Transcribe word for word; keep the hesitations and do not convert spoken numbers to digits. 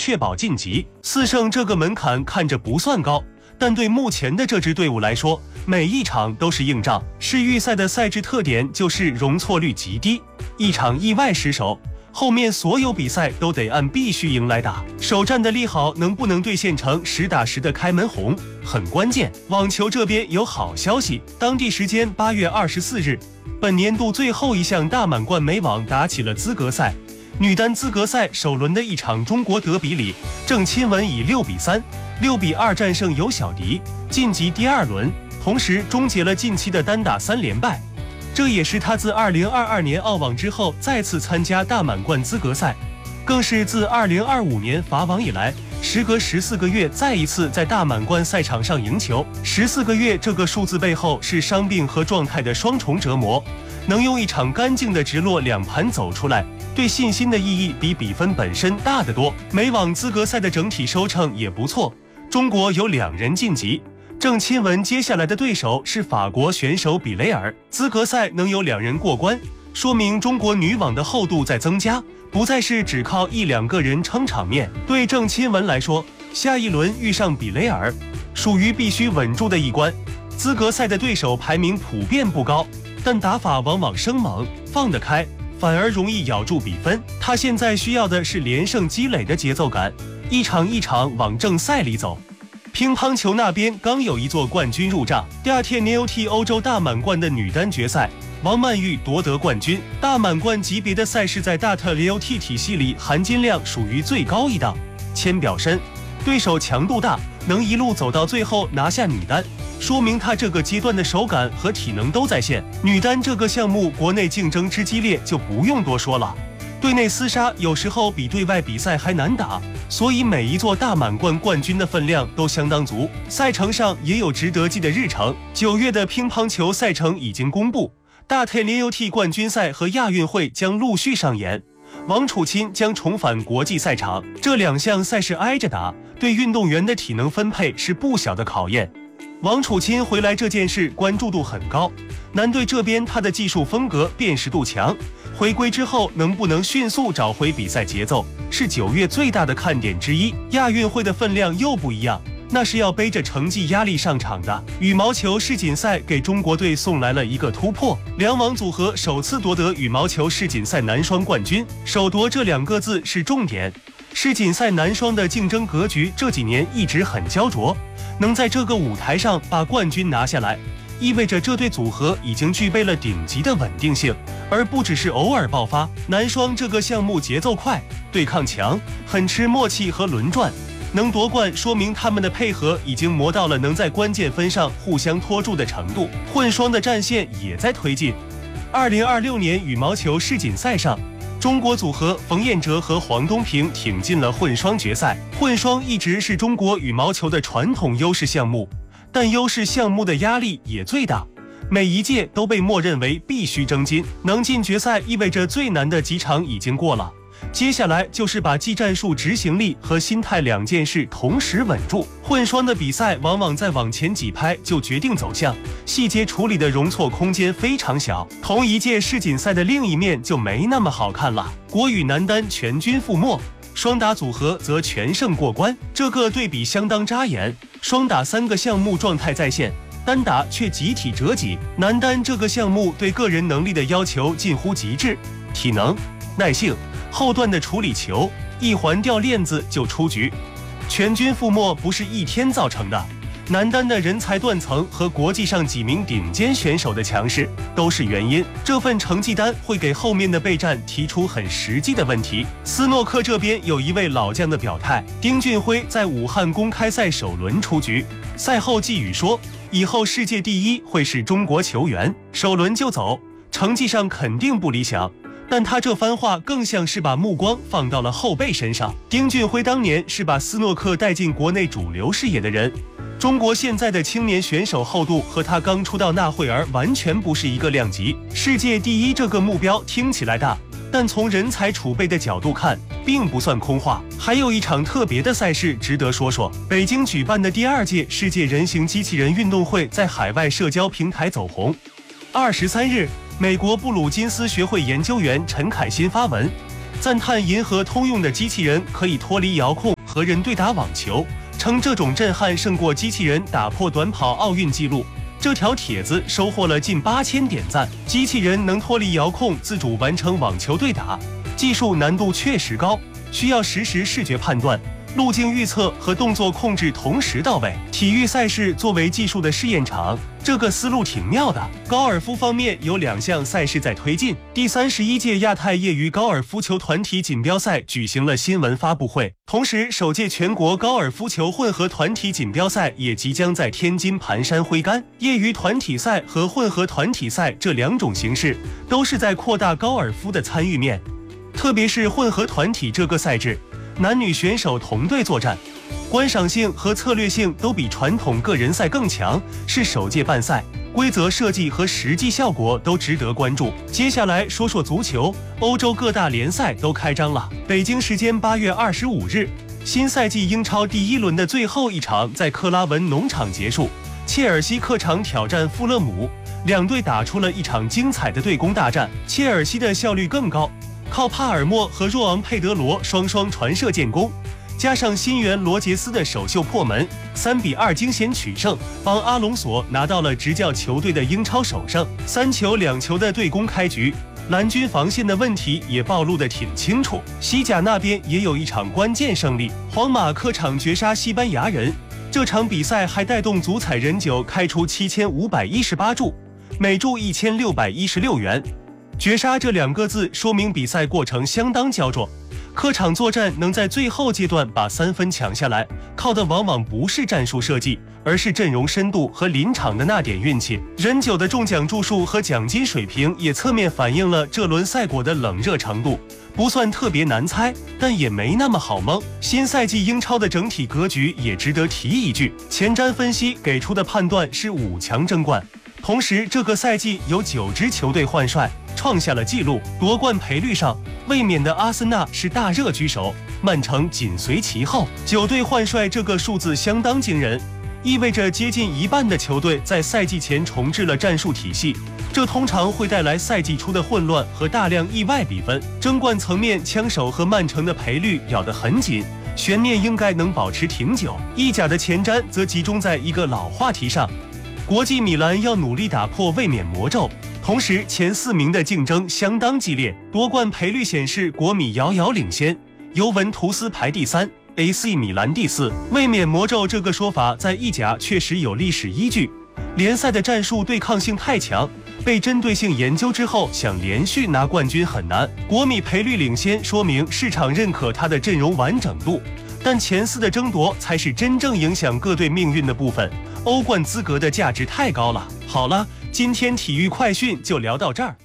确保晋级。四胜这个门槛看着不算高，但对目前的这支队伍来说，每一场都是硬仗。世预赛的赛制特点就是容错率极低，一场意外失手，后面所有比赛都得按必须赢来打。首战的利好能不能兑现成实打实的开门红，很关键。网球这边有好消息，当地时间八月二十四日，本年度最后一项大满贯美网打起了资格赛。女单资格赛首轮的一场中国德比里，郑钦文以六比三、六比二战胜尤小迪，晋级第二轮，同时终结了近期的单打三连败。这也是她自二零二二年澳网之后再次参加大满贯资格赛，更是自二零二五年法网以来，时隔十四个月再一次在大满贯赛场上赢球。十四个月这个数字背后是伤病和状态的双重折磨，能用一场干净的直落两盘走出来，对信心的意义比比分本身大得多。美网资格赛的整体收成也不错，中国有两人晋级。郑钦文接下来的对手是法国选手比雷尔，资格赛能有两人过关，说明中国女网的厚度在增加，不再是只靠一两个人撑场面。对郑钦文来说，下一轮遇上比雷尔，属于必须稳住的一关。资格赛的对手排名普遍不高，但打法往往生猛，放得开，反而容易咬住比分。他现在需要的是连胜积累的节奏感，一场一场往正赛里走。乒乓球那边刚有一座冠军入账，第二天 N O T 欧洲大满贯的女单决赛，王曼玉夺得冠军。大满贯级别的赛事在大特 N O T 体系里含金量属于最高一档，签表深，对手强度大，能一路走到最后拿下女单，说明她这个阶段的手感和体能都在线。女单这个项目国内竞争之激烈就不用多说了，对内厮杀有时候比对外比赛还难打，所以每一座大满贯冠军的分量都相当足。赛程上也有值得记的日程，九月的乒乓球赛程已经公布，大特 N O T 冠军赛和亚运会将陆续上演，王楚钦将重返国际赛场，这两项赛事挨着打，对运动员的体能分配是不小的考验。王楚钦回来这件事关注度很高，男队这边他的技术风格辨识度强，回归之后能不能迅速找回比赛节奏，是九月最大的看点之一。亚运会的分量又不一样，那是要背着成绩压力上场的。羽毛球世锦赛给中国队送来了一个突破，两网组合首次夺得羽毛球世锦赛男双冠军，首夺这两个字是重点。世锦赛男双的竞争格局这几年一直很焦灼，能在这个舞台上把冠军拿下来，意味着这对组合已经具备了顶级的稳定性，而不只是偶尔爆发。男双这个项目节奏快，对抗强，很吃默契和轮转，能夺冠说明他们的配合已经磨到了能在关键分上互相拖住的程度。混双的战线也在推进。二零二六年羽毛球世锦赛上，中国组合冯彦哲和黄东萍挺进了混双决赛。混双一直是中国羽毛球的传统优势项目，但优势项目的压力也最大，每一届都被默认为必须争金。能进决赛意味着最难的几场已经过了，接下来就是把技战术执行力和心态两件事同时稳住。混双的比赛往往在往前几拍就决定走向，细节处理的容错空间非常小。同一届世锦赛的另一面就没那么好看了，国羽男单全军覆没，双打组合则全胜过关，这个对比相当扎眼。双打三个项目状态在线，单打却集体折戟。男单这个项目对个人能力的要求近乎极致，体能、耐性、后段的处理球，一环掉链子就出局。全军覆没不是一天造成的，男单的人才断层和国际上几名顶尖选手的强势都是原因。这份成绩单会给后面的备战提出很实际的问题。斯诺克这边有一位老将的表态，丁俊晖在武汉公开赛首轮出局，赛后寄语说，以后世界第一会是中国球员，首轮就走，成绩上肯定不理想。但他这番话更像是把目光放到了后辈身上。丁俊晖当年是把斯诺克带进国内主流视野的人，中国现在的青年选手厚度和他刚出道那会儿完全不是一个量级。世界第一这个目标听起来大，但从人才储备的角度看，并不算空话。还有一场特别的赛事值得说说，北京举办的第二届世界人形机器人运动会在海外社交平台走红。二十三日，美国布鲁金斯学会研究员陈凯欣发文，赞叹银河通用的机器人可以脱离遥控， 和人对打网球，称这种震撼胜过机器人打破短跑奥运纪录。这条帖子收获了近八千点赞。机器人能脱离遥控自主完成网球对打，技术难度确实高，需要实时视觉判断、路径预测和动作控制同时到位。体育赛事作为技术的试验场，这个思路挺妙的。高尔夫方面有两项赛事在推进，第三十一届亚太业余高尔夫球团体锦标赛举行了新闻发布会，同时首届全国高尔夫球混合团体锦标赛也即将在天津盘山挥杆。业余团体赛和混合团体赛这两种形式都是在扩大高尔夫的参与面，特别是混合团体这个赛制，男女选手同队作战，观赏性和策略性都比传统个人赛更强，是首届办赛，规则设计和实际效果都值得关注。接下来说说足球，欧洲各大联赛都开张了。北京时间八月二十五日，新赛季英超第一轮的最后一场在克拉文农场结束，切尔西客场挑战富勒姆，两队打出了一场精彩的对攻大战。切尔西的效率更高，靠帕尔默和若昂佩德罗双双传射建功，加上新援罗杰斯的首秀破门，三比二惊险取胜，帮阿隆索拿到了执教球队的英超首胜。三球两球的对攻开局，蓝军防线的问题也暴露得挺清楚。西甲那边也有一场关键胜利，皇马客场绝杀西班牙人，这场比赛还带动足彩人酒开出七千五百一十八注，每注一千六百一十六元。绝杀这两个字说明比赛过程相当焦灼，客场作战能在最后阶段把三分抢下来，靠的往往不是战术设计，而是阵容深度和临场的那点运气。人酒的中奖注数和奖金水平也侧面反映了这轮赛果的冷热程度，不算特别难猜，但也没那么好蒙。新赛季英超的整体格局也值得提一句，前瞻分析给出的判断是五强争冠，同时这个赛季有九支球队换帅，创下了纪录。夺冠赔率上，卫冕的阿森纳是大热居首，曼城紧随其后。九队换帅这个数字相当惊人，意味着接近一半的球队在赛季前重置了战术体系，这通常会带来赛季初的混乱和大量意外比分。争冠层面，枪手和曼城的赔率咬得很紧，悬念应该能保持挺久。意甲的前瞻则集中在一个老话题上，国际米兰要努力打破卫冕魔咒，同时前四名的竞争相当激烈。夺冠赔率显示国米遥遥领先，尤文图斯排第三， A C 米兰第四。卫冕魔咒这个说法在意甲确实有历史依据，联赛的战术对抗性太强，被针对性研究之后想连续拿冠军很难。国米赔率领先说明市场认可它的阵容完整度，但前四的争夺才是真正影响各队命运的部分，欧冠资格的价值太高了。好了，今天体育快讯就聊到这儿。